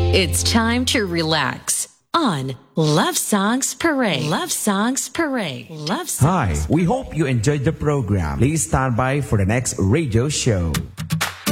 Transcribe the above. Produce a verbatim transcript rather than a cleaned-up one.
It's time to relax on Love Songs Parade. Love Songs Parade. Love Songs. Hi, we hope you enjoyed the program. Please stand by for the next radio show.